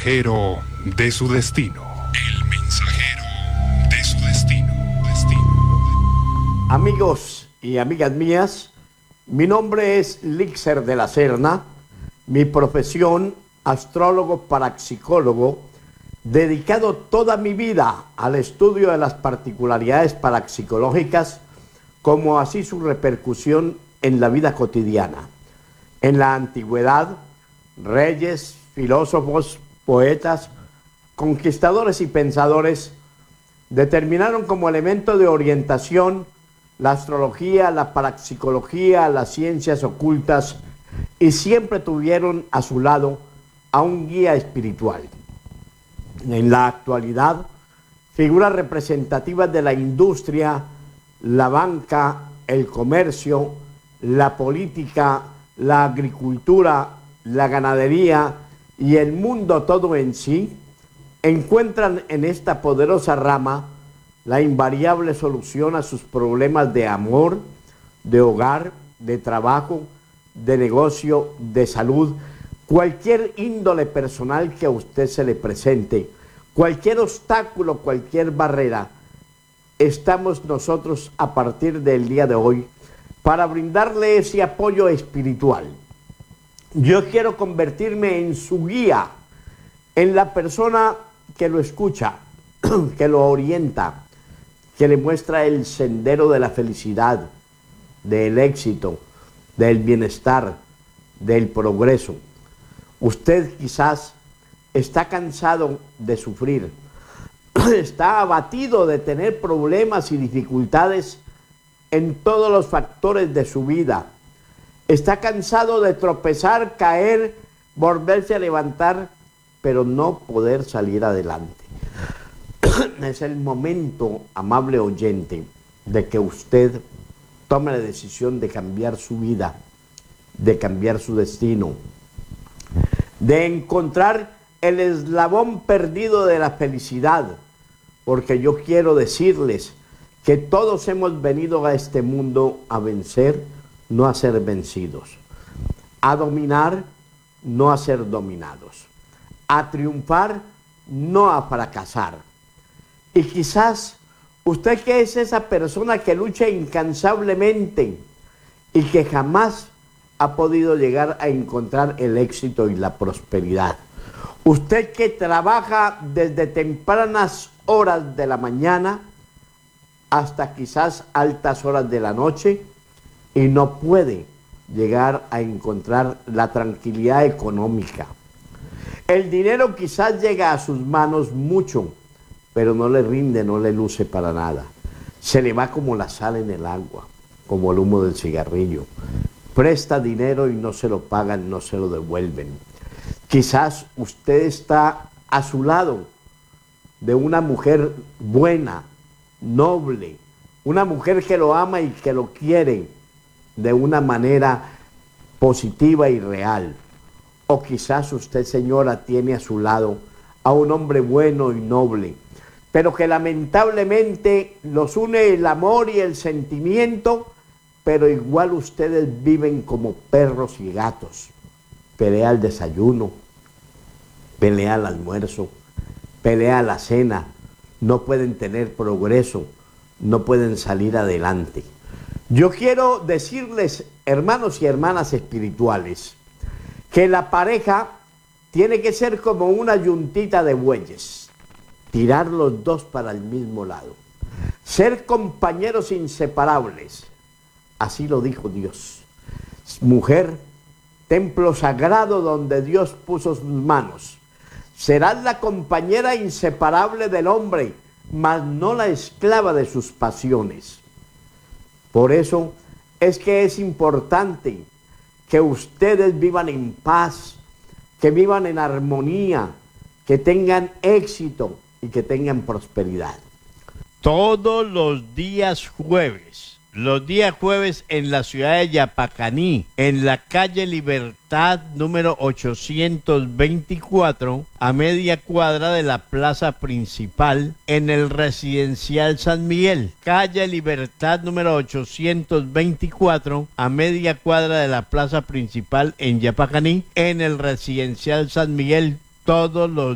mensajero de su destino. El mensajero de su destino. Amigos y amigas mías, mi nombre es Líxer de la Serna, mi profesión, astrólogo parapsicólogo, dedicado toda mi vida al estudio de las particularidades parapsicológicas, como así su repercusión en la vida cotidiana. En la antigüedad, reyes, filósofos, poetas, conquistadores y pensadores determinaron como elemento de orientación la astrología, la parapsicología, las ciencias ocultas, y siempre tuvieron a su lado a un guía espiritual. En la actualidad, figuras representativas de la industria, la banca, el comercio, la política, la agricultura, la ganadería y el mundo todo en sí, encuentran en esta poderosa rama la invariable solución a sus problemas de amor, de hogar, de trabajo, de negocio, de salud, cualquier índole personal que a usted se le presente, cualquier obstáculo, cualquier barrera. Estamos nosotros a partir del día de hoy para brindarle ese apoyo espiritual. Yo quiero convertirme en su guía, en la persona que lo escucha, que lo orienta, que le muestra el sendero de la felicidad, del éxito, del bienestar, del progreso. Usted quizás está cansado de sufrir, está abatido de tener problemas y dificultades en todos los factores de su vida. Está cansado de tropezar, caer, volverse a levantar, pero no poder salir adelante. Es el momento, amable oyente, de que usted tome la decisión de cambiar su vida, de cambiar su destino, de encontrar el eslabón perdido de la felicidad, porque yo quiero decirles que todos hemos venido a este mundo a vencer, no a ser vencidos, a dominar, no a ser dominados, a triunfar, no a fracasar. Y quizás usted, que es esa persona que lucha incansablemente y que jamás ha podido llegar a encontrar el éxito y la prosperidad. Usted que trabaja desde tempranas horas de la mañana hasta quizás altas horas de la noche y no puede llegar a encontrar la tranquilidad económica. El dinero quizás llega a sus manos mucho, pero no le rinde, no le luce para nada. Se le va como la sal en el agua, como el humo del cigarrillo. Presta dinero y no se lo pagan, no se lo devuelven. Quizás usted está a su lado de una mujer buena, noble, una mujer que lo ama y que lo quiere de una manera positiva y real. O quizás usted, señora, tiene a su lado a un hombre bueno y noble, pero que lamentablemente los une el amor y el sentimiento, pero igual ustedes viven como perros y gatos. Pelea al desayuno, pelea al almuerzo, pelea a la cena, no pueden tener progreso, no pueden salir adelante. Yo quiero decirles, hermanos y hermanas espirituales, que la pareja tiene que ser como una yuntita de bueyes, tirar los dos para el mismo lado, ser compañeros inseparables. Así lo dijo Dios. Mujer, templo sagrado donde Dios puso sus manos. Serás la compañera inseparable del hombre, mas no la esclava de sus pasiones. Por eso es que es importante que ustedes vivan en paz, que vivan en armonía, que tengan éxito y que tengan prosperidad. Todos los días jueves en la ciudad de Yapacaní, en la calle Libertad número 824, a media cuadra de la plaza principal, en el residencial San Miguel. Calle Libertad número 824, a media cuadra de la plaza principal en Yapacaní, en el residencial San Miguel, todos los